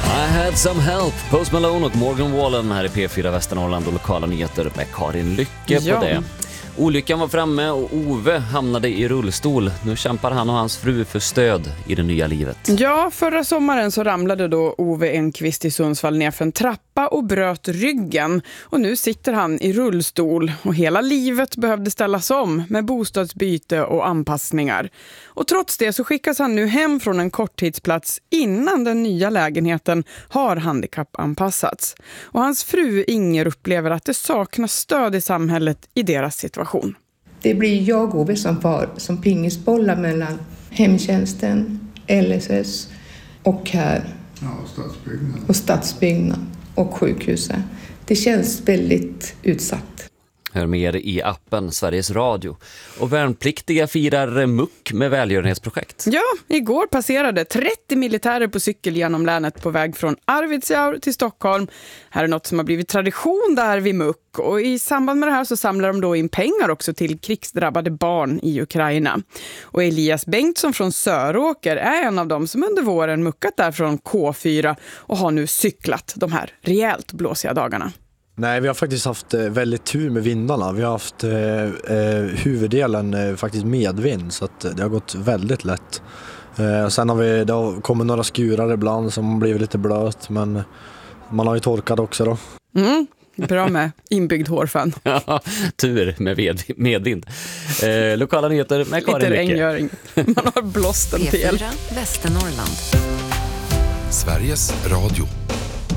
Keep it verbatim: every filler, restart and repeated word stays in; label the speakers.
Speaker 1: I had some help. Post Malone och Morgan Wallen här i P fyra Västernorrland och lokala nyheter med Karin Lycke på
Speaker 2: Ja.
Speaker 1: det. Olyckan var framme och Ove hamnade i rullstol. Nu kämpar han och hans fru för stöd i det nya livet.
Speaker 2: Ja, förra sommaren så ramlade då Ove Enqvist i Sundsvall ner för en trappa och bröt ryggen. Och nu sitter han i rullstol och hela livet behövde ställas om med bostadsbyte och anpassningar. Och trots det så skickas han nu hem från en korttidsplats innan den nya lägenheten har handikappanpassats. Och hans fru Inger upplever att det saknas stöd i samhället i deras situation.
Speaker 3: Det blir jag och Ove som far som pingisbollar mellan hemtjänsten, L S S och här.
Speaker 4: Ja, och stadsbyggnad.
Speaker 3: Och stadsbyggnad och sjukhuset. Det känns väldigt utsatt.
Speaker 1: Hör mer i appen Sveriges Radio. Och värnpliktiga firar muck med välgörenhetsprojekt.
Speaker 2: Ja, igår passerade trettio militärer på cykel genom länet på väg från Arvidsjaur till Stockholm. Här är något som har blivit tradition där vid muck. Och i samband med det här så samlar de då in pengar också till krigsdrabbade barn i Ukraina. Och Elias Bengtsson från Söråker är en av dem som under våren muckat där från K fyra och har nu cyklat de här rejält blåsiga dagarna.
Speaker 5: Nej, vi har faktiskt haft väldigt tur med vindarna. Vi har haft eh, huvuddelen eh, faktiskt medvind, så att det har gått väldigt lätt. Eh, sen har vi, det har kommit några skurar ibland som blivit lite blöt, men man har ju torkat också då.
Speaker 2: Mm, bra med inbyggd hårfön.
Speaker 1: Ja, tur med ved, medvind. Eh, lokala nyheter med Karin
Speaker 2: Lite
Speaker 1: Lycke.
Speaker 2: regn gör inget. Man har blåst en del.
Speaker 6: P fyra Västernorrland.
Speaker 7: Sveriges Radio.